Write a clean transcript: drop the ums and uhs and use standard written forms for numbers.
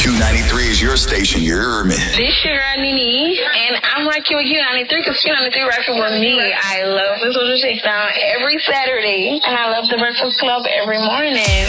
Q93 is your station. You hear me? This your girl Nene, and I'm rocking with Q93 because Q93 rocking with me. I love the Social Shakedown every Saturday, and I love the Breakfast Club every morning.